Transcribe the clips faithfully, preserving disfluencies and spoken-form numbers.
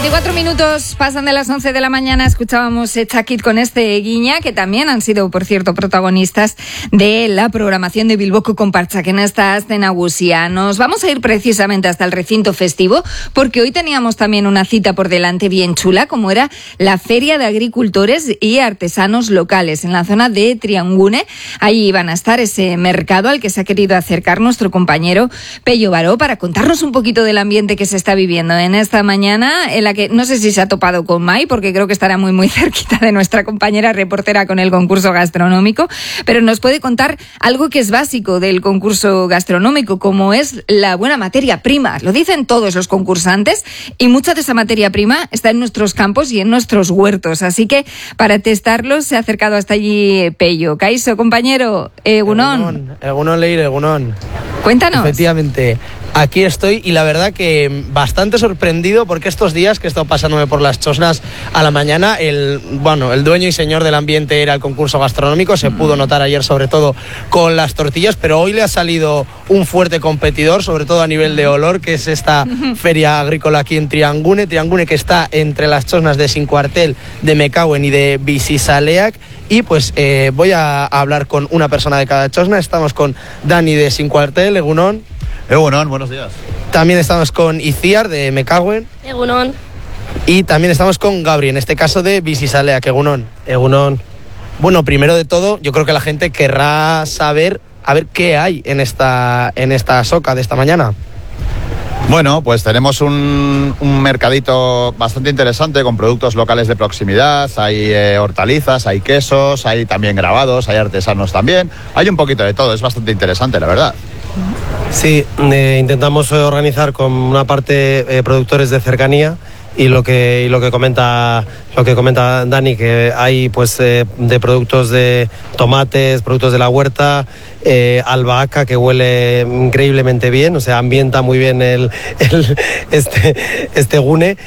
veinticuatro minutos pasan de las once de la mañana. Escuchábamos Echa Kid con este Guiña, que también han sido, por cierto, protagonistas de la programación de Bilboko Konpartsak, que en esta escena nagusia. Nos vamos a ir precisamente hasta el recinto festivo, porque hoy teníamos también una cita por delante bien chula, como era la Feria de Agricultores y Artesanos Locales en la zona de Triangune. Ahí iban a estar ese mercado al que se ha querido acercar nuestro compañero Pello Baró para contarnos un poquito del ambiente que se está viviendo en esta mañana, en la que no sé si se ha topado con Mai, porque creo que estará muy muy cerquita de nuestra compañera reportera con el concurso gastronómico, pero nos puede contar algo que es básico del concurso gastronómico, como es la buena materia prima. Lo dicen todos los concursantes y mucha de esa materia prima está en nuestros campos y en nuestros huertos, así que para testarlos se ha acercado hasta allí Pello. Kaiso, compañero, Egunon. Egunon, Leire, Egunon. Cuéntanos. Efectivamente, aquí estoy y la verdad que bastante sorprendido, porque estos días que he estado pasándome por las chosnas a la mañana, el bueno, el dueño y señor del ambiente era el concurso gastronómico, se pudo notar ayer sobre todo con las tortillas, pero hoy le ha salido un fuerte competidor, sobre todo a nivel de olor, que es esta feria agrícola aquí en Triangune, Triangune que está entre las chosnas de Sincuartel, de Mecauen y de Bizisaleak. Y pues eh, voy a hablar con una persona de cada chosna. Estamos con Dani de Sincuartel, Egunon. Egunon, buenos días. También estamos con Iciar de Mecauen. Egunon. Y también estamos con Gabri, en este caso de Bizisaleak, Egunon. Egunon. Bueno, primero de todo, yo creo que la gente querrá saber a ver qué hay en esta, en esta soca de esta mañana. Bueno, pues tenemos un, un mercadito bastante interesante con productos locales de proximidad, hay eh, hortalizas, hay quesos, hay también grabados, hay artesanos también, hay un poquito de todo, es bastante interesante, la verdad. Sí, eh, intentamos organizar con una parte eh, productores de cercanía y lo que y lo que comenta lo que comenta Dani, que hay pues eh, de productos de tomates, productos de la huerta, eh, albahaca que huele increíblemente bien, o sea, ambienta muy bien el, el este este gune.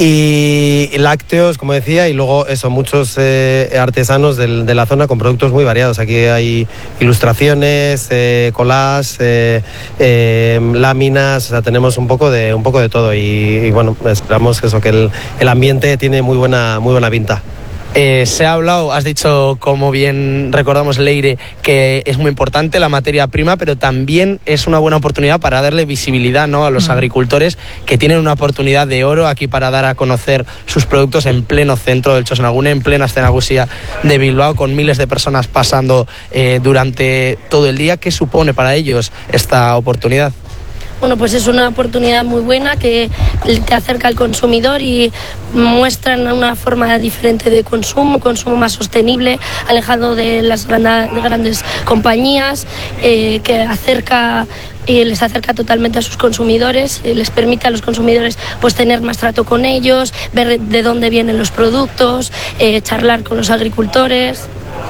Y lácteos, como decía, y luego eso, muchos eh, artesanos del, de la zona con productos muy variados. Aquí hay ilustraciones, eh, collages, eh, eh, láminas, o sea, tenemos un poco de un poco de todo y, y bueno, esperamos eso, que el, el ambiente tiene muy buena muy buena pinta. Eh, se ha hablado, has dicho, como bien recordamos, Leire, que es muy importante la materia prima, pero también es una buena oportunidad para darle visibilidad, ¿no?, a los agricultores, que tienen una oportunidad de oro aquí para dar a conocer sus productos en pleno centro del Txosnagune, en plena escena nagusia de Bilbao, con miles de personas pasando eh, durante todo el día. ¿Qué supone para ellos esta oportunidad? Bueno, pues es una oportunidad muy buena que te acerca al consumidor y muestran una forma diferente de consumo, consumo más sostenible, alejado de las grandes compañías, eh, que acerca y les acerca totalmente a sus consumidores, les permite a los consumidores pues tener más trato con ellos, ver de dónde vienen los productos, eh, charlar con los agricultores.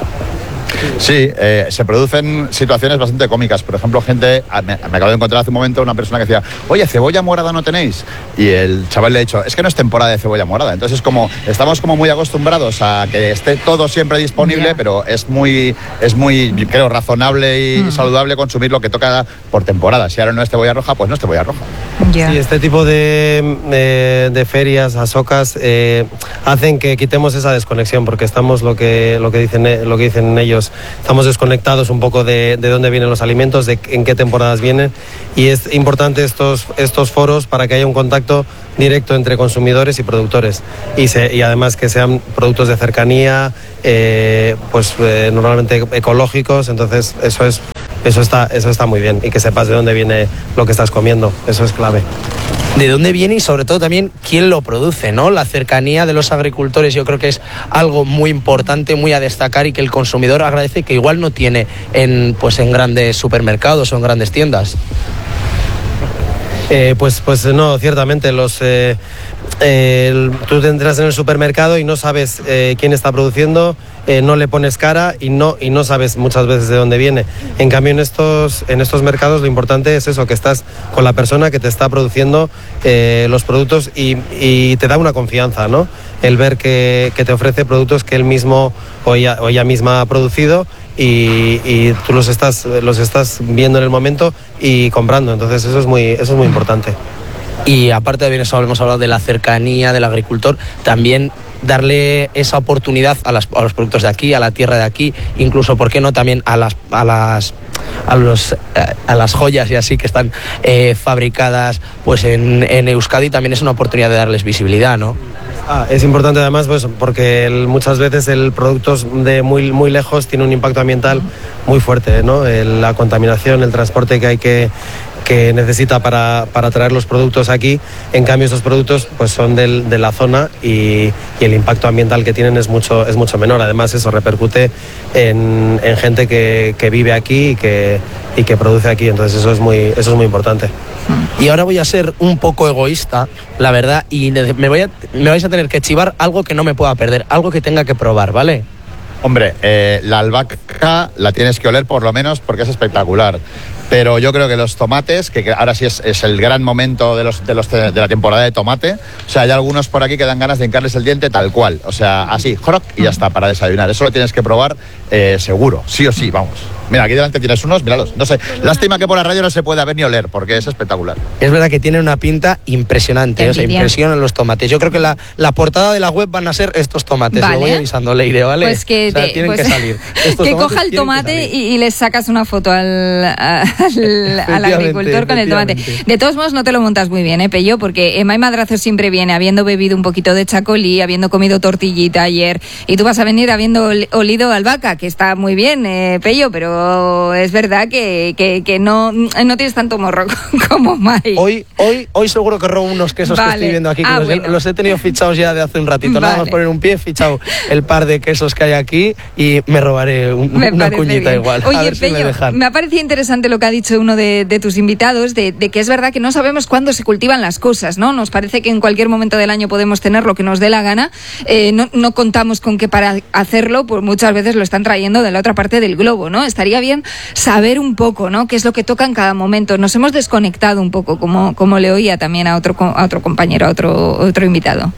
Sí, eh, se producen situaciones bastante cómicas. Por ejemplo, gente, me, me acabo de encontrar hace un momento una persona que decía, oye, ¿cebolla morada no tenéis? Y el chaval le ha dicho, es que no es temporada de cebolla morada. Entonces como estamos como muy acostumbrados a que esté todo siempre disponible, yeah. pero es muy, es muy, creo, razonable y mm. saludable consumir lo que toca por temporada. Si ahora no es cebolla roja, pues no es cebolla roja. Yeah. Sí, este tipo de, de, de ferias, asocas, eh, hacen que quitemos esa desconexión, porque estamos, lo que, lo que dicen, lo que dicen ellos, estamos desconectados un poco de, de dónde vienen los alimentos, de en qué temporadas vienen, y es importante estos, estos foros para que haya un contacto directo entre consumidores y productores, y, se, y además que sean productos de cercanía, eh, pues eh, normalmente ecológicos. Entonces eso es eso está eso está muy bien, y que sepas de dónde viene lo que estás comiendo, eso es clave. De dónde viene y sobre todo también quién lo produce, ¿no? La cercanía de los agricultores yo creo que es algo muy importante, muy a destacar, y que el consumidor agradece, que igual no tiene en pues en grandes supermercados o en grandes tiendas. Eh, pues, pues no, ciertamente los eh, eh, el, tú entras en el supermercado y no sabes eh, quién está produciendo, eh, no le pones cara y no y no sabes muchas veces de dónde viene. En cambio, en estos en estos mercados lo importante es eso, que estás con la persona que te está produciendo eh, los productos, y, y te da una confianza, ¿no? El ver que, que te ofrece productos que él mismo o ella, o ella misma ha producido, y, y tú los estás los estás viendo en el momento y comprando. Entonces eso es muy eso es muy importante. Y aparte de bien eso, hemos hablado de la cercanía del agricultor, también darle esa oportunidad a, las, a los productos de aquí, a la tierra de aquí, incluso, ¿por qué no?, también a las a las a los a las joyas y así que están eh, fabricadas pues en, en Euskadi. También es una oportunidad de darles visibilidad, ¿no? Ah, es importante además pues porque el, muchas veces el producto de muy muy lejos tiene un impacto ambiental muy fuerte, ¿no? El, la contaminación, el transporte que hay que que necesita para, para traer los productos aquí. En cambio, estos productos pues son del, de la zona y, y el impacto ambiental que tienen es mucho, es mucho menor. Además, eso repercute en, en gente que, que vive aquí y que, y que produce aquí. Entonces, eso es muy, eso es muy importante. Y ahora voy a ser un poco egoísta, la verdad, y me, voy a, me vais a tener que chivar algo que no me pueda perder, algo que tenga que probar, ¿vale? Hombre, eh, la albahaca la tienes que oler por lo menos porque es espectacular. Pero yo creo que los tomates, que ahora sí es, es el gran momento de, los, de, los, de la temporada de tomate, o sea, hay algunos por aquí que dan ganas de hincarles el diente tal cual, o sea, así, ¡joroc! Y ya está, para desayunar. Eso lo tienes que probar eh, seguro, sí o sí, vamos. Mira, aquí delante tienes unos, míralos. No sé, lástima que por la radio no se pueda ver ni oler, porque es espectacular. Es verdad que tiene una pinta impresionante, o sea, impresionan los tomates. Yo creo que la, la portada de la web van a ser estos tomates, vale. Lo voy avisando, Leire, ¿vale? Pues que, o sea, te, tienen pues, que salir. Estos que coja el tomate y, y les sacas una foto al, al, al agricultor con el tomate. De todos modos, no te lo montas muy bien, ¿eh, Pello? Porque Emma y Madrazo siempre viene habiendo bebido un poquito de chacolí, habiendo comido tortillita ayer, y tú vas a venir habiendo olido albahaca, que está muy bien, eh, Pello, pero es verdad que, que, que no, no tienes tanto morro como Mai. Hoy, hoy, hoy seguro que robo unos quesos vale. que estoy viendo aquí, que ah, los, bueno. los he tenido fichados ya de hace un ratito. Vale. Nada más poner un pie, he fichado el par de quesos que hay aquí y me robaré un, me una cuñita bien. Igual. Oye, a ver Pello, si me dejan. Me ha parecido interesante lo que ha dicho uno de, de tus invitados, de, de que es verdad que no sabemos cuándo se cultivan las cosas, ¿no? Nos parece que en cualquier momento del año podemos tener lo que nos dé la gana. Eh, no, no contamos con que para hacerlo, pues muchas veces lo están trayendo de la otra parte del globo, ¿no? Estaría bien saber un poco, ¿no?, qué es lo que toca en cada momento. Nos hemos desconectado un poco, como, como le oía también a otro, a otro compañero, a otro, otro invitado.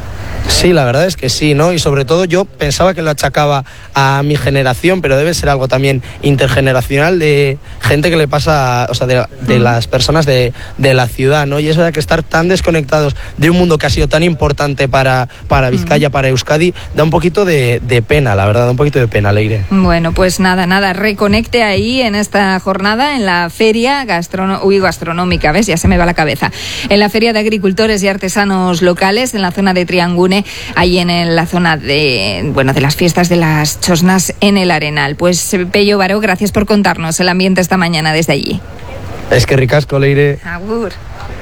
Sí, la verdad es que sí, ¿no? Y sobre todo yo pensaba que lo achacaba a mi generación, pero debe ser algo también intergeneracional de gente que le pasa, o sea, de, de las personas de, de la ciudad, ¿no? Y es verdad que estar tan desconectados de un mundo que ha sido tan importante para, para Vizcaya, para Euskadi, da un poquito de, de pena, la verdad, da un poquito de pena, Leire. Bueno, pues nada, nada, reconecte ahí en esta jornada, en la feria gastrono- uy, gastronómica, ¿ves? Ya se me va la cabeza. En la Feria de Agricultores y Artesanos Locales, en la zona de Triangune, ahí en la zona de, bueno, de las fiestas de las Chosnas en el Arenal. Pues Pello Baró, gracias por contarnos el ambiente esta mañana desde allí. Es que ricasco, Leire. Agur.